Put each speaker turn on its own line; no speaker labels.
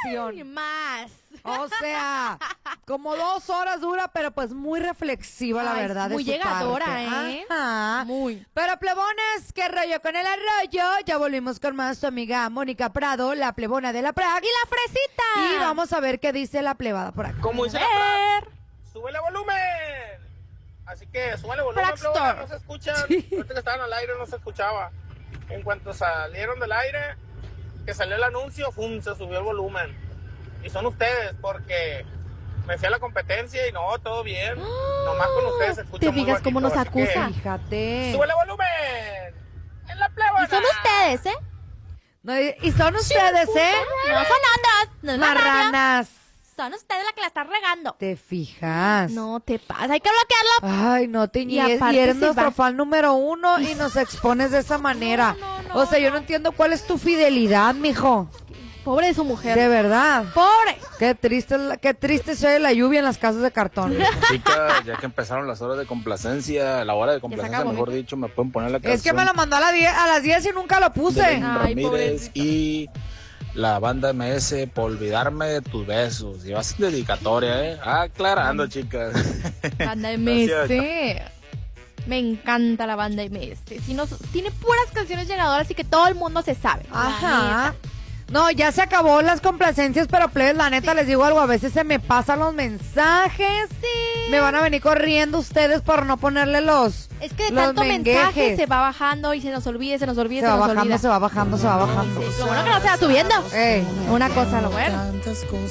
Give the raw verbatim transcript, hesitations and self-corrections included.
canción.
Más.
O sea, como dos horas dura, pero pues muy reflexiva, la
Ay,
verdad.
muy
de su
llegadora,
parte.
¿eh?
Ajá.
Muy.
Pero plebones, ¿qué rollo con el arroyo? Ya volvimos con más tu amiga Mónica Prado, la plebona de la Praga.
Y la fresita.
Y vamos a ver qué dice la plebada por acá.
Como dice
A
la
ver.
Praga, súbele volumen. Así que súbele volumen,
Praga
plebona,
Store.
no se escuchan.
Sí.
Ahorita que estaban al aire no se escuchaba. En cuanto salieron del aire, que salió el anuncio, ¡fum!, se subió el volumen. Y son ustedes, porque me fui a la competencia y no, todo bien. Nomás con ustedes se escucha
¿Te
muy
fijas cómo
bajito,
nos
así que
acusa?
Fíjate.
¡súbele volumen! ¡En la plebona!
Y son ustedes, ¿eh?
No, y y son ustedes, ¿eh?
No son otros. No es la radio.
Marranas.
Son ustedes la que la están regando.
¿Te fijas?
No te pasa. Hay que bloquearlo.
Ay, no te
Y
niegues. Y,
aparte
eres
se
nuestro
va.
fan número uno y nos expones de esa manera.
No, no, no,
o sea, yo
no.
no entiendo cuál es tu fidelidad, mijo.
Pobre de su mujer.
De verdad.
Pobre.
Qué triste, es la- qué triste se oye la lluvia en las casas de cartón.
Chicas, ya que empezaron las horas de complacencia, la hora de complacencia,
acabó,
mejor
mija.
dicho, me pueden poner la canción
Es que me lo mandó a, la die- a las diez y nunca lo
de
puse.
Lenny
Ay,
Ramírez
pobrecito.
y la banda M S por olvidarme de tus besos. Y va a ser dedicatoria, ¿eh? Aclarando, chicas.
Banda
Gracias.
M S. Me encanta la banda M S. Si nos, tiene puras canciones llegadoras y que todo el mundo se sabe. La
Ajá.
neta.
No, ya se acabó las complacencias, pero plebes, la neta, les digo algo, a veces se me pasan los mensajes.
Sí.
Me van a venir corriendo ustedes por no ponerle los
Es que de
los
tanto mensaje
menguejes.
se va bajando y se nos olvida, se nos olvida,
Se
se,
va
nos
bajando,
olvida.
se va bajando, se va bajando.
Lo bueno que no se va subiendo.
Ey.
Una cosa, lo bueno.